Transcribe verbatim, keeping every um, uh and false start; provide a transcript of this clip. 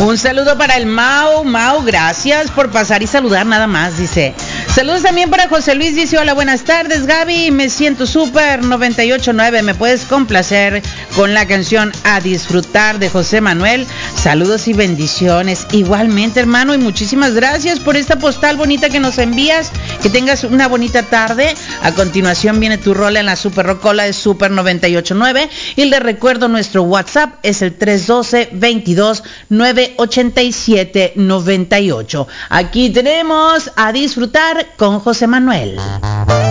Un saludo para el Mau. Mau, gracias por pasar y saludar nada más, dice. Saludos también para José Luis, dice, hola, buenas tardes, Gaby, me siento súper, noventa y ocho punto nueve, ¿me puedes complacer con la canción A Disfrutar de José Manuel? Saludos y bendiciones. Igualmente, hermano, y muchísimas gracias por esta postal bonita que nos envías. Que tengas una bonita tarde. A continuación viene tu rola en la Super Rocola de Super noventa y ocho punto nueve. Y les recuerdo, nuestro WhatsApp es el tres uno dos, veintidós, nueve ochenta y siete, noventa y ocho. Aquí tenemos A Disfrutar con José Manuel.